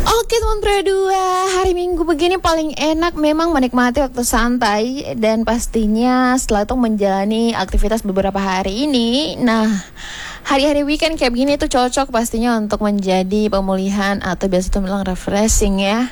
Oke teman Pro 2, hari Minggu begini paling enak memang menikmati waktu santai. Dan pastinya setelah itu menjalani aktivitas beberapa hari ini. Nah, hari-hari weekend kayak begini tuh cocok pastinya untuk menjadi pemulihan atau biasa itu bilang refreshing ya.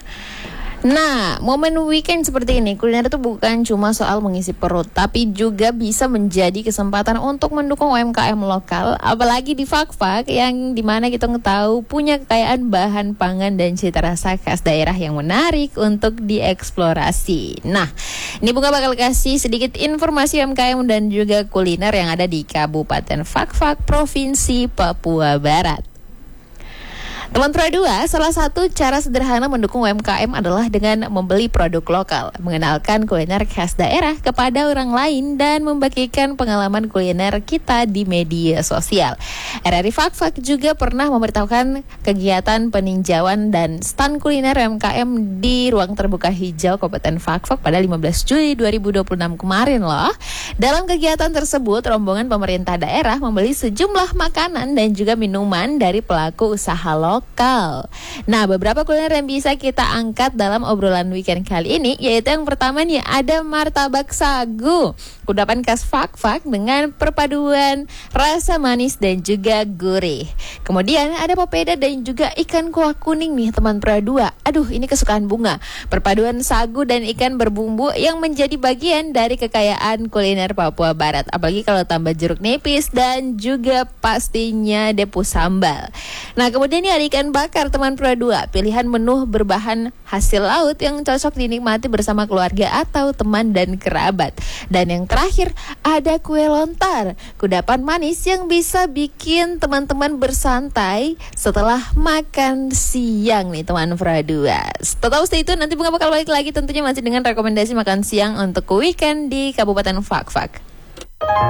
Nah, momen weekend seperti ini, kuliner itu bukan cuma soal mengisi perut, tapi juga bisa menjadi kesempatan untuk mendukung UMKM lokal, apalagi di Fak-Fak yang dimana kita tahu punya kekayaan bahan pangan dan cita rasa khas daerah yang menarik untuk dieksplorasi. Nah, ini Bunga bakal kasih sedikit informasi UMKM dan juga kuliner yang ada di Kabupaten Fak-Fak, Provinsi Papua Barat. Teman Pro 2, salah satu cara sederhana mendukung UMKM adalah dengan membeli produk lokal, mengenalkan kuliner khas daerah kepada orang lain, dan membagikan pengalaman kuliner kita di media sosial. RRI Fak-Fak juga pernah memberitahukan kegiatan peninjauan dan stand kuliner UMKM di ruang terbuka hijau Kabupaten Fak-Fak pada 15 Juli 2026 kemarin loh. Dalam kegiatan tersebut, rombongan pemerintah daerah membeli sejumlah makanan dan juga minuman dari pelaku usaha lokal. Nah, beberapa kuliner yang bisa kita angkat dalam obrolan weekend kali ini, yaitu yang pertama nih, ada martabak sagu, kudapan khas Fak-Fak dengan perpaduan rasa manis dan juga gurih. Kemudian ada papeda dan juga ikan kuah kuning nih teman Pro 2. Aduh, ini kesukaan Bunga. Perpaduan sagu dan ikan berbumbu yang menjadi bagian dari kekayaan kuliner Papua Barat. Apalagi kalau tambah jeruk nipis dan juga pastinya depus sambal. Nah, kemudian ini ada ikan bakar teman Pro 2, pilihan menu berbahan hasil laut yang cocok dinikmati bersama keluarga atau teman dan kerabat. Dan yang terakhir ada kue lontar, kudapan manis yang bisa bikin teman-teman bersantai setelah makan siang nih teman Pro 2. Tetap stay tune, nanti Bunga bakal balik lagi tentunya masih dengan rekomendasi makan siang untuk weekend di Kabupaten Fak-Fak.